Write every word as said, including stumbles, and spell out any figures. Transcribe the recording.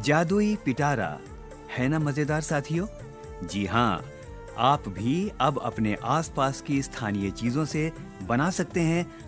जादुई पिटारा है ना मजेदार साथियों? जी हाँ, आप भी अब अपने आसपास की स्थानीय चीजों से बना सकते हैं